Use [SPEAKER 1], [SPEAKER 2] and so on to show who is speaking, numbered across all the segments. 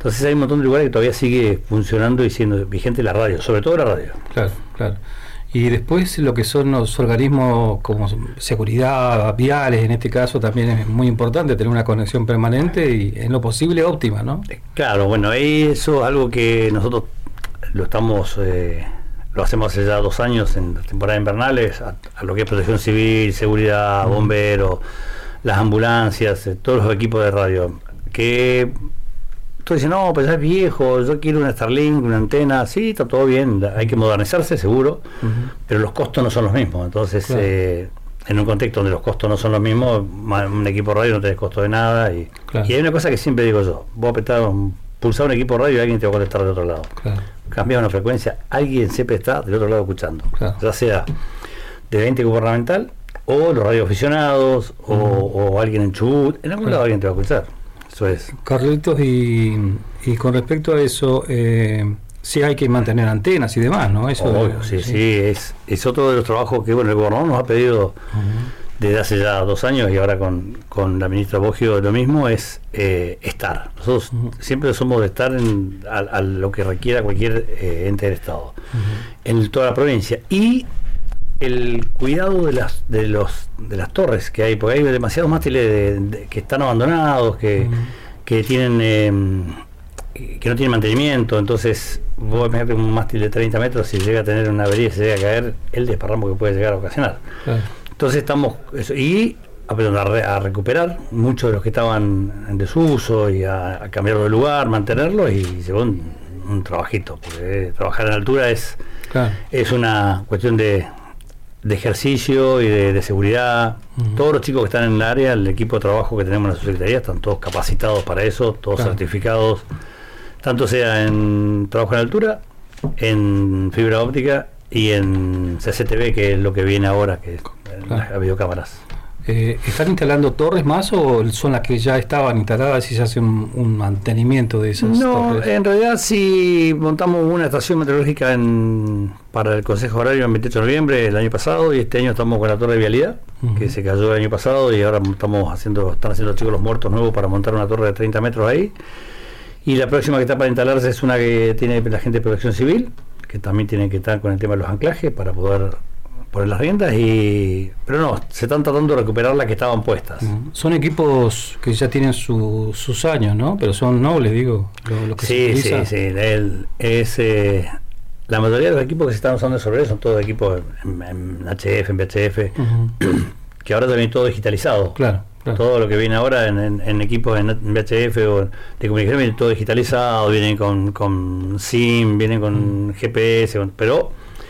[SPEAKER 1] Entonces hay un montón de lugares que todavía sigue funcionando y siendo vigente la radio, sobre todo la radio.
[SPEAKER 2] Claro, claro. Y después lo que son los organismos como seguridad, viales, en este caso también es muy importante tener una conexión permanente y en lo posible óptima, ¿no?
[SPEAKER 1] Claro, bueno, eso es algo que nosotros lo hacemos hace ya 2 años en temporadas invernales, a lo que es protección civil, seguridad, bomberos, las ambulancias, todos los equipos de radio, que tú dices, no, pues ya es viejo, yo quiero una Starlink, una antena, sí, está todo bien, hay que modernizarse seguro, pero los costos no son los mismos, entonces claro. En un contexto donde los costos no son los mismos, un equipo de radio no tenés costo de nada, y hay una cosa que siempre digo yo, vos pulsar un equipo de radio y alguien te va a contestar de otro lado, claro. Cambias una frecuencia, alguien siempre está del otro lado escuchando, claro. Ya sea de ente gubernamental, o los radioaficionados, o alguien en Chubut, en algún lado alguien te va a escuchar. Eso es.
[SPEAKER 2] Carlitos, y con respecto a eso, sí hay que mantener antenas y demás, ¿no? Eso
[SPEAKER 1] obvio, sí, es otro de los trabajos que, bueno, el gobernador nos ha pedido desde hace ya 2 años, y ahora con la ministra Boggio lo mismo, es estar. Nosotros siempre somos de estar a lo que requiera cualquier ente del Estado, en toda la provincia. Y el cuidado de las torres que hay, porque hay demasiados mástiles que están abandonados, que tienen que no tienen mantenimiento. Entonces vos imagínate un mástil de 30 metros, si llega a tener una avería, si llega a caer, el desparramo que puede llegar a ocasionar. Claro. Entonces estamos a recuperar muchos de los que estaban en desuso, y a cambiarlo de lugar, mantenerlos, y llevó un trabajito, porque trabajar en altura es una cuestión de ejercicio y de seguridad. Todos los chicos que están en el área, el equipo de trabajo que tenemos en la subsecretaría, están todos capacitados para eso, todos certificados, tanto sea en trabajo en altura, en fibra óptica y en CCTV, que es lo que viene ahora, que es las videocámaras.
[SPEAKER 2] ¿Están instalando torres más o son las que ya estaban instaladas y se hace un mantenimiento de esas torres?
[SPEAKER 1] En realidad sí montamos una estación meteorológica para el Consejo Agrario el 28 de noviembre del año pasado, y este año estamos con la torre de vialidad, que se cayó el año pasado, y ahora están haciendo los chicos los muertos nuevos para montar una torre de 30 metros ahí. Y la próxima que está para instalarse es una que tiene la gente de Protección Civil, que también tienen que estar con el tema de los anclajes para poder poner las riendas, pero no, se están tratando de recuperar las que estaban puestas.
[SPEAKER 2] Son equipos que ya tienen sus años, ¿no? Pero son nobles, digo, lo que se utiliza.
[SPEAKER 1] Sí. La mayoría de los equipos que se están usando sobre eso son todos equipos en HF, en VHF, que ahora también todo digitalizado. Claro. Todo lo que viene ahora en equipos en VHF o de comunicación viene todo digitalizado, vienen con SIM, vienen con GPS, pero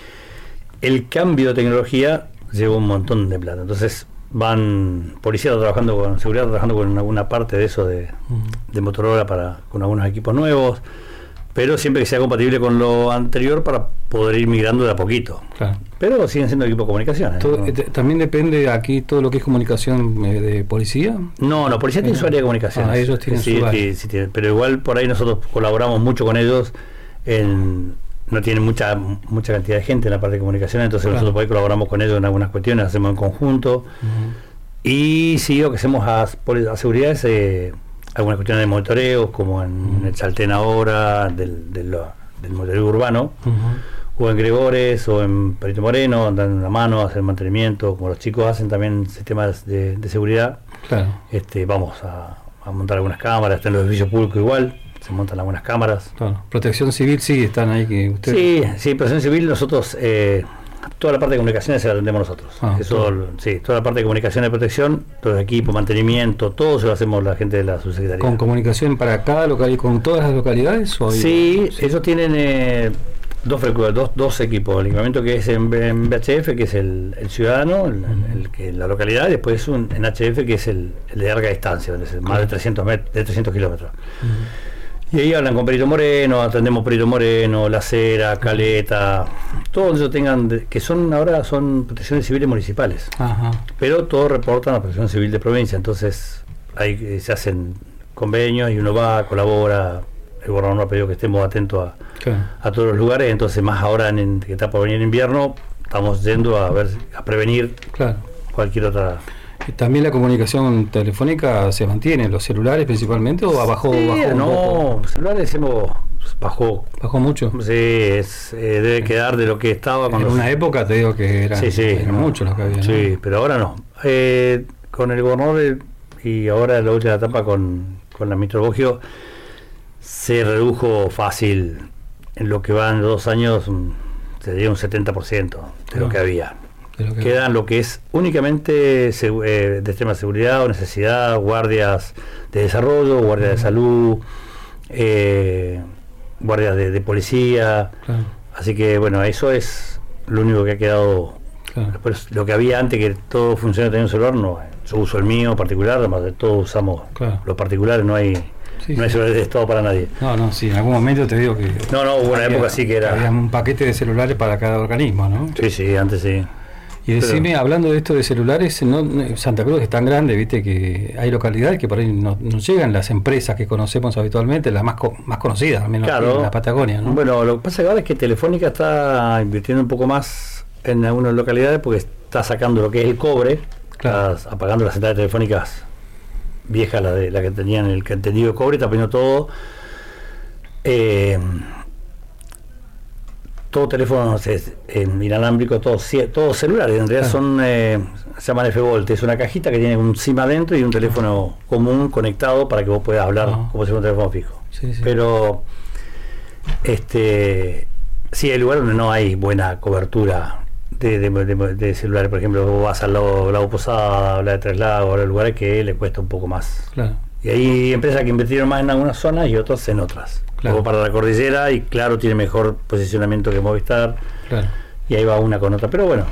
[SPEAKER 1] el cambio de tecnología lleva un montón de plata. Entonces policía trabajando con seguridad, trabajando con alguna parte de eso de Motorola con algunos equipos nuevos, pero siempre que sea compatible con lo anterior para poder ir migrando de a poquito. Claro. Pero siguen siendo equipos de comunicación.
[SPEAKER 2] ¿También depende aquí todo lo que es comunicación de policía?
[SPEAKER 1] No, policía tiene su área de comunicación.
[SPEAKER 2] Ellos tienen su área.
[SPEAKER 1] Sí, pero igual por ahí nosotros colaboramos mucho con ellos no tienen mucha cantidad de gente en la parte de comunicación, entonces nosotros por ahí colaboramos con ellos en algunas cuestiones, hacemos en conjunto. Y sí, lo que hacemos a seguridad es algunas cuestiones de monitoreo, como en el Chaltén ahora, del monitoreo urbano, o en Gregores, o en Perito Moreno, dan una mano, hacen mantenimiento, como los chicos hacen también sistemas de seguridad. Claro. Vamos a montar algunas cámaras, está en los edificios públicos igual, se montan algunas cámaras.
[SPEAKER 2] Claro. Protección Civil sí están ahí que ustedes.
[SPEAKER 1] Sí, Protección Civil nosotros toda la parte de comunicaciones se la atendemos nosotros. Toda la parte de comunicación y protección, todo el equipo, mantenimiento, todo se lo hacemos la gente de la subsecretaría.
[SPEAKER 2] ¿Con comunicación para cada localidad, con todas las localidades?
[SPEAKER 1] Sí, ellos tienen dos equipos, el equipamiento que es en VHF, que es el ciudadano, el que la localidad, y después en HF, que es el de larga distancia, donde es más de 300 kilómetros. Y ahí hablan con Perito Moreno, atendemos Perito Moreno, La Cera, Caleta, todos ellos que ahora son protecciones civiles municipales. Pero todos reportan a Protección Civil de provincia, entonces ahí se hacen convenios y uno va, colabora. El gobernador ha pedido que estemos atentos a todos los lugares, entonces más ahora que está por venir invierno, estamos yendo a prevenir cualquier otra.
[SPEAKER 2] ¿También la comunicación telefónica se mantiene en los celulares principalmente o bajó un poco?
[SPEAKER 1] Celulares bajó
[SPEAKER 2] mucho.
[SPEAKER 1] Sí, debe quedar de lo que estaba cuando
[SPEAKER 2] en una época te digo que eran muchos los que había, ¿no?
[SPEAKER 1] Sí, pero ahora no. Con el gobernador y ahora la última etapa con la ministra Boggio se redujo fácil en lo que van 2 años, sería un 70% de lo que había. Quedan lo que es únicamente de extrema seguridad o necesidad, guardias de desarrollo, guardias de salud, guardias de policía. Claro. Así que bueno, eso es lo único que ha quedado. Claro. Después, lo que había antes, que todo funciona teniendo un celular, no. Yo uso el mío particular, además de todos usamos los particulares, no hay celulares de Estado para nadie.
[SPEAKER 2] No, sí, en algún momento te digo que...
[SPEAKER 1] No, hubo una época sí que era...
[SPEAKER 2] Había un paquete de celulares para cada organismo, ¿no?
[SPEAKER 1] Sí, antes sí.
[SPEAKER 2] Y decime, hablando de esto de celulares, Santa Cruz es tan grande, viste, que hay localidades que por ahí no llegan las empresas que conocemos habitualmente, las más conocidas, al menos en la Patagonia, ¿no?
[SPEAKER 1] Bueno, lo que pasa ahora es que Telefónica está invirtiendo un poco más en algunas localidades porque está sacando lo que es el cobre, está apagando las centrales telefónicas viejas, la que tenían el tendido de cobre, está poniendo todo teléfono inalámbrico, todos celulares, en realidad son, se llaman F-Volt, es una cajita que tiene un SIM adentro y un teléfono común conectado para que vos puedas hablar como si fuera un teléfono fijo. Sí. Pero sí, hay lugares donde no hay buena cobertura de celulares. Por ejemplo, vos vas al Lago Posada, la de Tres Lagos, a lugares que le cuesta un poco más. Claro. Y hay empresas que invirtieron más en algunas zonas y otras en otras. Claro. Como para la cordillera, y claro, tiene mejor posicionamiento que Movistar. Claro. Y ahí va una con otra. Pero bueno,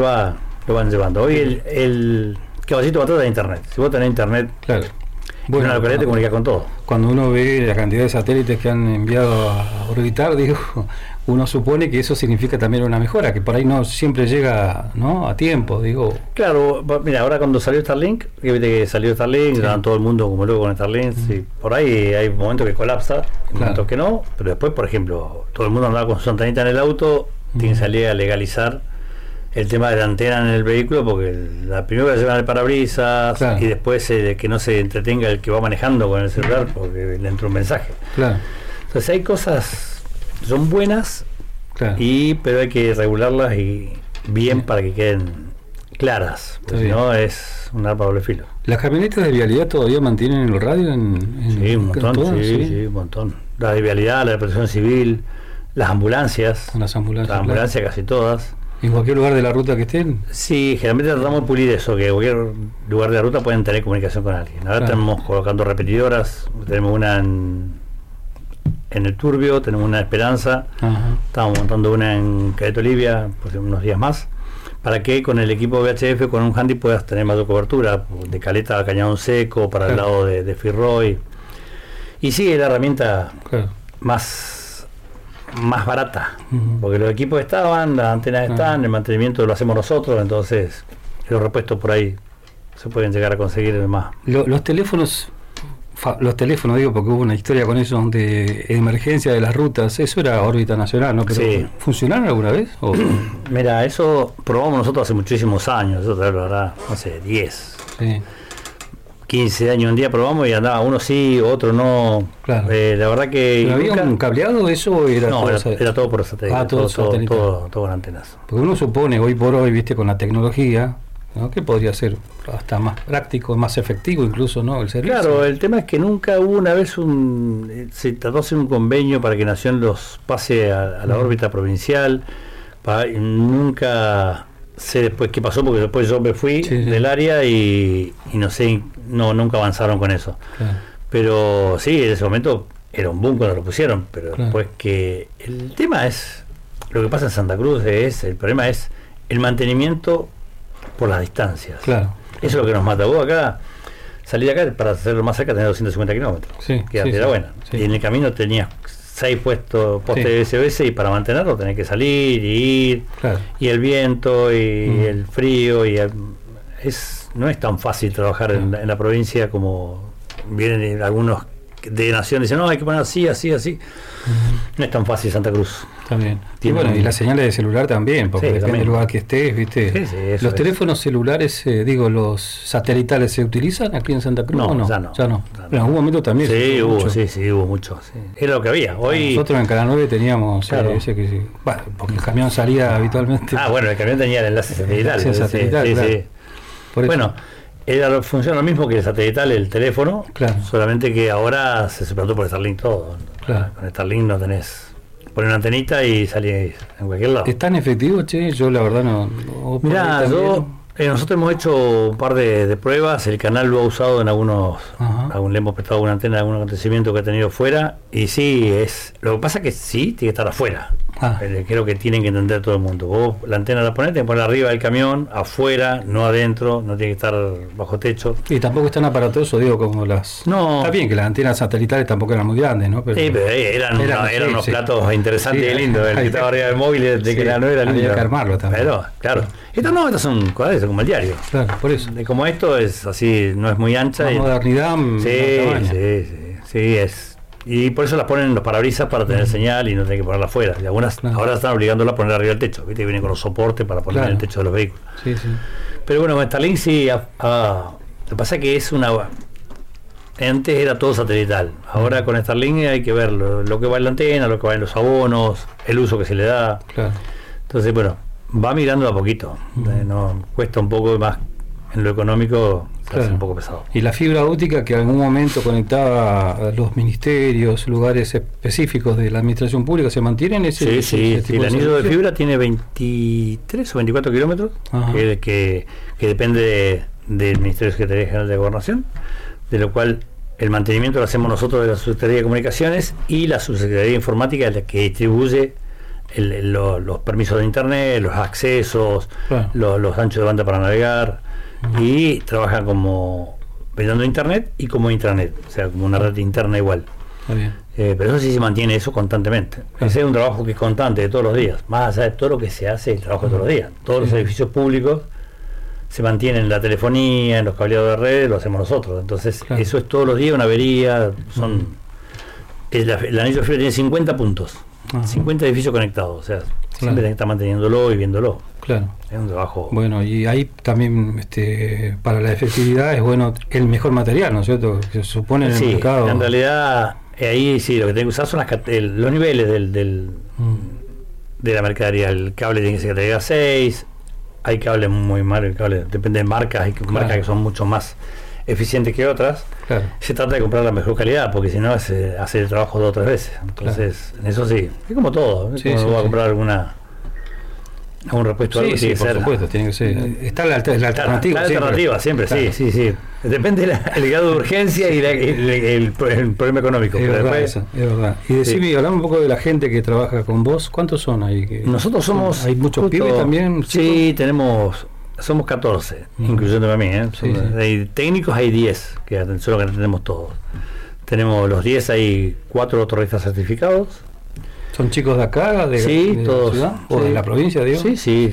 [SPEAKER 1] lo van llevando. Hoy el caballito va a tratar de internet. Si vos tenés internet,
[SPEAKER 2] claro,
[SPEAKER 1] en una localidad te comunicas con todo.
[SPEAKER 2] Cuando uno ve la cantidad de satélites que han enviado a orbitar, digo, uno supone que eso significa también una mejora, que por ahí no siempre llega, ¿no?, a tiempo, digo.
[SPEAKER 1] Claro, mira, ahora cuando salió Starlink, que salió Starlink, estaban todo el mundo como loco con Starlink, sí, por ahí hay momentos que colapsa, momentos que no, pero después, por ejemplo, todo el mundo andaba con su antenita en el auto, tiene que salir a legalizar el tema de la antena en el vehículo, porque la primera que llevan el parabrisas, y después que no se entretenga el que va manejando con el celular porque le entra un mensaje. Claro. Entonces hay cosas, son buenas, pero hay que regularlas y bien para que queden claras, porque si no es un arma doble filo.
[SPEAKER 2] ¿Las camionetas de vialidad todavía mantienen el radio
[SPEAKER 1] sí, un montón, sí, un montón. La de vialidad, la de protección civil, las ambulancias.
[SPEAKER 2] Las
[SPEAKER 1] ambulancias casi todas.
[SPEAKER 2] ¿En cualquier lugar de la ruta que estén?
[SPEAKER 1] Sí, generalmente tratamos de pulir eso, que en cualquier lugar de la ruta pueden tener comunicación con alguien. Ahora estamos colocando repetidoras, tenemos una en el Turbio, tenemos una en Esperanza, estamos montando una en Cadet Olivia, pues unos días más, para que con el equipo VHF, con un handy, puedas tener mayor cobertura, de Caleta a Cañadón Seco, para el lado de Firroy. Y sí, es la herramienta más barata, porque los equipos estaban, las antenas están, el mantenimiento lo hacemos nosotros, entonces los repuestos por ahí se pueden llegar a conseguir más.
[SPEAKER 2] Los teléfonos digo, porque hubo una historia con eso de emergencia de las rutas, eso era órbita nacional, ¿no? Pero ¿funcionaron alguna vez? ¿O?
[SPEAKER 1] Mira, eso probamos nosotros hace muchísimos años, eso la verdad, hace 10. 15 años un día probamos y andaba uno sí, otro no. Claro. La verdad que...
[SPEAKER 2] ¿Había un cableado eso o era
[SPEAKER 1] no, era todo por satélite? Todo con antenas.
[SPEAKER 2] Porque uno supone hoy por hoy, viste, con la tecnología, ¿no?, que podría ser hasta más práctico, más efectivo incluso, ¿no?, el servicio.
[SPEAKER 1] Claro, el tema es que nunca hubo una vez se trató de hacer un convenio para que Nación los pase a la órbita provincial, nunca sé después qué pasó, porque después yo me fui del área y no sé, nunca avanzaron con eso. Claro. Pero sí, en ese momento era un boom cuando lo pusieron, pero después que el tema es, lo que pasa en Santa Cruz el problema es el mantenimiento por las distancias. Claro. Eso es lo que nos mata. Vos acá, salir acá para hacerlo más cerca tenés 250 kilómetros, que antes era buena. Y en el camino tenías 6 postes de SOS y para mantenerlo tenés que salir y ir, y el viento y el frío no es tan fácil trabajar en la provincia como vienen algunos de nación dicen, no, hay que poner así, así, así. No es tan fácil Santa Cruz.
[SPEAKER 2] También. Y bueno, y las señales de celular también, porque depende
[SPEAKER 1] también
[SPEAKER 2] del lugar que estés, ¿viste? Los teléfonos celulares, los satelitales, ¿se utilizan aquí en Santa Cruz o no?
[SPEAKER 1] Ya no.
[SPEAKER 2] Pero en algún momento también.
[SPEAKER 1] Sí, hubo mucho. Sí. Era lo que había. Hoy...
[SPEAKER 2] Nosotros en Canal 9 teníamos,
[SPEAKER 1] claro.
[SPEAKER 2] Bueno, porque el camión salía habitualmente.
[SPEAKER 1] Bueno, el camión tenía el enlace satelital.
[SPEAKER 2] Sí.
[SPEAKER 1] Bueno, funciona lo mismo que el satelital, el teléfono, solamente que ahora se suplantó por Starlink todo.
[SPEAKER 2] Claro.
[SPEAKER 1] Con Starlink no tenés... Poner una antenita y salir en cualquier lado.
[SPEAKER 2] ¿Es tan efectivo, che? Yo la verdad no...
[SPEAKER 1] Mirá, nosotros hemos hecho un par de pruebas, el canal lo ha usado en le hemos prestado alguna antena, algún acontecimiento que ha tenido fuera, y sí, lo que pasa es que sí, tiene que estar afuera. Creo que tienen que entender todo el mundo. Vos la antena la ponés, te pones arriba del camión, afuera, no adentro, no tiene que estar bajo techo.
[SPEAKER 2] Y tampoco es tan aparatoso, digo, como las... No. Está bien que las antenas satelitales tampoco eran muy grandes, ¿no?
[SPEAKER 1] Pero sí, pero eran unos platos interesantes y lindos. El que estaba arriba del móvil de que no era lindo.
[SPEAKER 2] Había que armarlo también.
[SPEAKER 1] Pero, claro. Estos son cuadros como el diario.
[SPEAKER 2] Claro, por eso.
[SPEAKER 1] Como esto es así, no es muy ancha.
[SPEAKER 2] La modernidad.
[SPEAKER 1] Sí, es. Y por eso las ponen en los parabrisas para tener señal y no tener que ponerla afuera. Y algunas ahora están obligándola a poner arriba del techo. ¿Viste? Vienen con los soportes para poner en el techo de los vehículos.
[SPEAKER 2] Sí.
[SPEAKER 1] Pero bueno, con Starlink sí. Lo que pasa es que es una... Antes era todo satelital. Ahora con Starlink hay que ver lo que va en la antena, lo que va en los abonos, el uso que se le da.
[SPEAKER 2] Claro.
[SPEAKER 1] Entonces, bueno, va mirando a poquito. No cuesta un poco más en lo económico. Es un poco pesado.
[SPEAKER 2] Y la fibra óptica que en algún momento conectaba a los ministerios, lugares específicos de la administración pública, ¿se mantienen?
[SPEAKER 1] Sí, el anillo de fibra tiene 23 o 24 kilómetros, que depende del Ministerio de Secretaría General de Gobernación, de lo cual el mantenimiento lo hacemos nosotros de la Subsecretaría de Comunicaciones, y la Subsecretaría de Informática es la que distribuye los permisos de internet, los accesos, los anchos de banda para navegar, y trabajan como brindando internet y como intranet, o sea, como una red interna igual. Pero eso sí se mantiene eso constantemente. Ese es un trabajo que es constante de todos los días, más allá de todo lo que se hace, el trabajo de todos los días. Todos los edificios públicos se mantienen en la telefonía, en los cableados de red, lo hacemos nosotros. Entonces, eso es todos los días una avería. El anillo de fibra tiene 50 puntos, 50 edificios conectados, o sea, siempre tenés que estar manteniéndolo y viéndolo.
[SPEAKER 2] Claro.
[SPEAKER 1] Es un trabajo.
[SPEAKER 2] Bueno, y ahí también para la efectividad es bueno el mejor material, ¿no es cierto? Que se supone en el mercado.
[SPEAKER 1] En realidad, ahí sí, lo que tenés que usar son los niveles de la mercadería. El cable tiene que ser categoría 6, hay cables muy malos, depende de marcas, hay marcas que son mucho más eficientes que otras. Se trata de comprar la mejor calidad, porque si no hace el trabajo 2 o 3 veces. Entonces, en eso sí, es como todo. Va a comprar algún repuesto, algo tiene que ser.
[SPEAKER 2] Por supuesto, tiene que ser. Está la alternativa.
[SPEAKER 1] La alternativa siempre, sí. Depende del grado de urgencia y el problema económico.
[SPEAKER 2] Es verdad. Y decime, hablamos un poco de la gente que trabaja con vos. ¿Cuántos son ahí?
[SPEAKER 1] Nosotros somos.
[SPEAKER 2] ¿Hay muchos pibes también?
[SPEAKER 1] Sí, somos 14, incluyéndome a mí. Hay técnicos, hay 10, que son los que tenemos todos. Tenemos los 10, hay 4 torristas certificados.
[SPEAKER 2] ¿Son chicos de acá?
[SPEAKER 1] De todos.
[SPEAKER 2] La ciudad? ¿O de la provincia, digo?
[SPEAKER 1] Sí.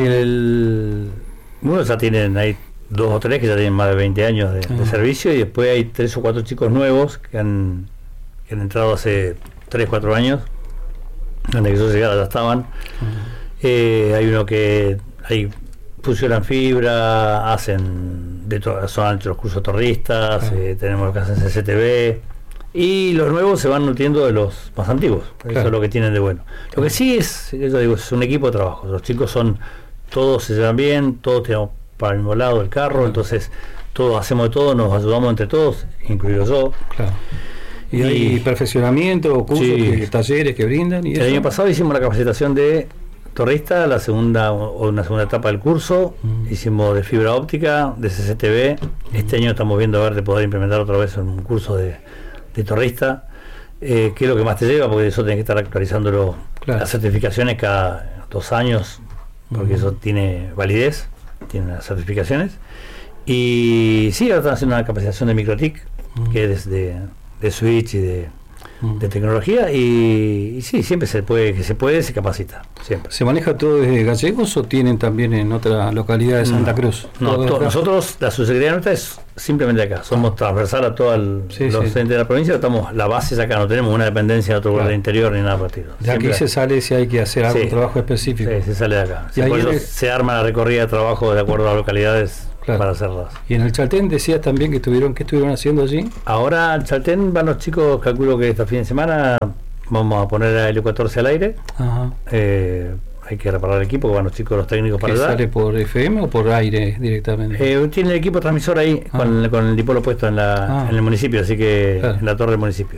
[SPEAKER 1] Unos ya tienen, hay 2 o 3 que ya tienen más de 20 años de servicio, y después hay 3 o 4 chicos nuevos que han entrado hace 3 o 4 años, antes que yo llegara ya estaban. Hay uno que fusionan fibra, son los cursos torristas, tenemos los que hacen CCTV. Y los nuevos se van nutriendo de los más antiguos. Eso es lo que tienen de bueno. Lo que sí es un equipo de trabajo. Los chicos todos se llevan bien, todos tenemos para el mismo lado del carro, entonces todos hacemos de todo, nos ayudamos entre todos, incluido yo.
[SPEAKER 2] ¿Y hay perfeccionamiento, cursos, talleres que brindan?
[SPEAKER 1] El año pasado hicimos la capacitación de torrista, una segunda etapa del curso. Hicimos de fibra óptica, de CCTV. Este año estamos viendo a ver de poder implementar otra vez un curso de torrista, que es lo que más te lleva, porque eso tenés que estar actualizándolo, las certificaciones cada 2 años, porque eso tiene validez, tiene las certificaciones. Y sí, ahora están haciendo una capacitación de MikroTik, que es de switch y de de tecnología y sí, siempre se puede, se capacita, siempre.
[SPEAKER 2] ¿Se maneja todo desde Gallegos o tienen también en otra localidad de Santa Cruz?
[SPEAKER 1] No, nosotros, la subsecretaría nuestra es simplemente acá, somos transversal a todos los entes de la provincia, la base es acá, no tenemos una dependencia de otro lugar del interior ni nada partido.
[SPEAKER 2] De aquí se sale si hay que hacer algún trabajo específico.
[SPEAKER 1] Sí, se sale de acá. Se arma la recorrida de trabajo de acuerdo a las localidades. Claro. Para hacerlas.
[SPEAKER 2] Y en el Chaltén decías también que estuvieron haciendo allí.
[SPEAKER 1] Ahora el Chaltén van los chicos, calculo que este fin de semana vamos a poner a Helios-14 al aire. Ajá. Hay que reparar el equipo, que van los chicos, los técnicos para ayudar.
[SPEAKER 2] ¿Sale por FM o por aire directamente?
[SPEAKER 1] Tiene el equipo transmisor ahí, con el dipolo puesto en el municipio, así que en la torre del municipio.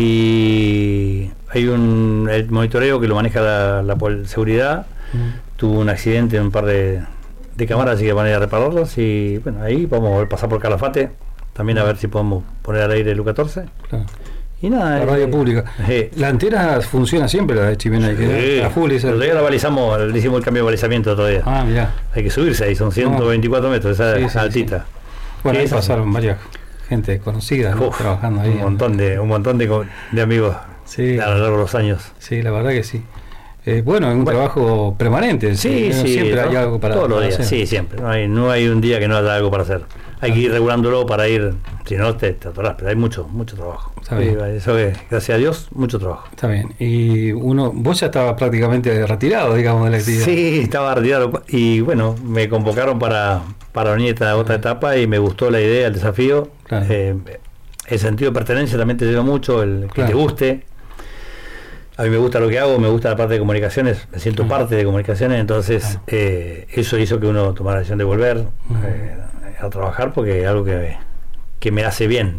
[SPEAKER 1] Y hay el monitoreo que lo maneja la seguridad. Tuvo un accidente en un par de cámaras, así que van a ir a repararlos y bueno, ahí vamos a pasar por Calafate también a ver si podemos poner al aire el U14.
[SPEAKER 2] Claro.
[SPEAKER 1] Y nada,
[SPEAKER 2] la radio pública. La antena funciona siempre, la de Chimena,
[SPEAKER 1] a full. Todavía la balizamos, le hicimos el cambio de balizamiento todavía.
[SPEAKER 2] Mirá.
[SPEAKER 1] Hay que subirse ahí, son 124 metros, esa altita.
[SPEAKER 2] Sí. Bueno, ahí pasaron varias gente conocida trabajando ahí.
[SPEAKER 1] Un montón de amigos a lo largo de los años.
[SPEAKER 2] Sí, la verdad que sí. Bueno, es un trabajo permanente. Siempre hay algo para hacer. Todos los días,
[SPEAKER 1] sí, siempre. No hay un día que no haya algo para hacer. Hay que ir regulándolo para ir, si no te atorás, pero hay mucho trabajo.
[SPEAKER 2] Está bien.
[SPEAKER 1] Eso es, gracias a Dios, mucho trabajo.
[SPEAKER 2] Está bien. Y vos ya estabas prácticamente retirado, digamos, de la actividad.
[SPEAKER 1] Sí, estaba retirado. Y bueno, me convocaron para venir a otra etapa y me gustó la idea, el desafío.
[SPEAKER 2] Claro.
[SPEAKER 1] El sentido de pertenencia también te lleva mucho, que te guste. A mí me gusta lo que hago, me gusta la parte de comunicaciones, me siento parte de comunicaciones, entonces eso hizo que uno tomara la decisión de volver a trabajar porque es algo que me hace bien,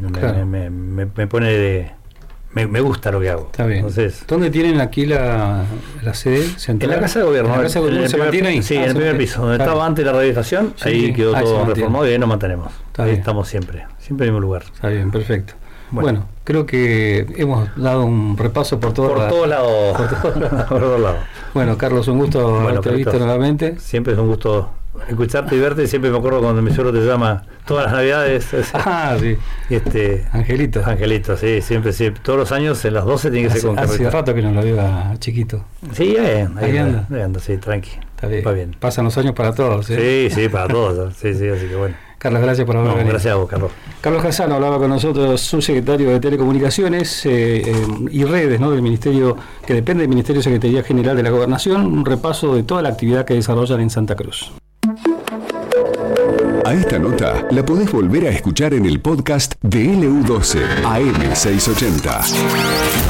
[SPEAKER 1] me pone me gusta lo que hago.
[SPEAKER 2] Está bien.
[SPEAKER 1] Entonces,
[SPEAKER 2] ¿dónde tienen aquí la sede central?
[SPEAKER 1] En la Casa de Gobierno.
[SPEAKER 2] ¿En la Casa de Gobierno se mantiene ahí?
[SPEAKER 1] Sí, en el primer piso, donde estaba antes la radioestación, ahí quedó todo reformado y ahí nos mantenemos. Ahí estamos siempre en el mismo lugar.
[SPEAKER 2] Está bien, perfecto. Bueno, creo que hemos dado un repaso por todos
[SPEAKER 1] lados. Por todos lados.
[SPEAKER 2] Bueno, Carlos, un gusto haberte visto nuevamente.
[SPEAKER 1] Siempre es un gusto escucharte y verte. Siempre me acuerdo cuando mi suegro te llama todas las navidades.
[SPEAKER 2] Sí.
[SPEAKER 1] Angelito, sí, siempre, sí. Todos los años en las 12 tiene que ser con
[SPEAKER 2] Hace rato que no lo veo a Chiquito.
[SPEAKER 1] Sí, ahí anda, sí, tranqui.
[SPEAKER 2] Está bien.
[SPEAKER 1] Va bien.
[SPEAKER 2] Pasan los años para todos.
[SPEAKER 1] Sí, para todos. Sí, así que bueno.
[SPEAKER 2] Carlos, gracias por haber venido.
[SPEAKER 1] Gracias a vos, Carlos.
[SPEAKER 2] Carlos Casano hablaba con nosotros, subsecretario de Telecomunicaciones y Redes, ¿no?, del Ministerio, que depende del Ministerio de Secretaría General de la Gobernación, un repaso de toda la actividad que desarrollan en Santa Cruz.
[SPEAKER 3] A esta nota la podés volver a escuchar en el podcast de LU12 AM680.